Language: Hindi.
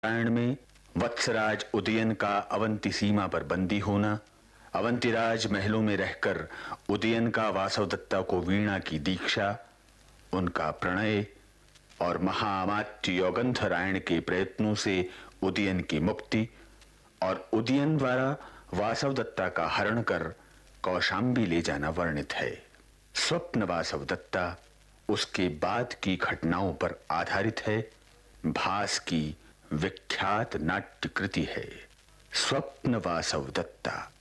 रामायण में वत्सराज उदयन का अवंती सीमा पर बंदी होना, अवंतीराज महलों में रहकर उदयन का वासवदत्ता को वीणा की दीक्षा, उनका प्रणय और महाअमात्य योगंधरायण के प्रयत्नों से उदयन की मुक्ति और उदयन द्वारा वासवदत्ता का हरण कर कौशांबी ले जाना वर्णित है। स्वप्न वासवदत्ता उसके बाद की घटनाओं पर आधारित है। भास की विख्यात नाट्य कृति है स्वप्न वासवदत्ता।